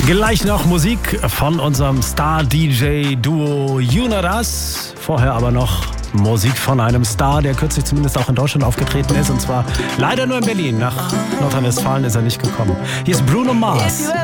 Gleich noch Musik von unserem Star-DJ-Duo Junaras. Vorher aber noch Musik von einem Star, der kürzlich zumindest auch in Deutschland aufgetreten ist. Und zwar leider nur in Berlin. Nach Nordrhein-Westfalen ist er nicht gekommen. Hier ist Bruno Mars.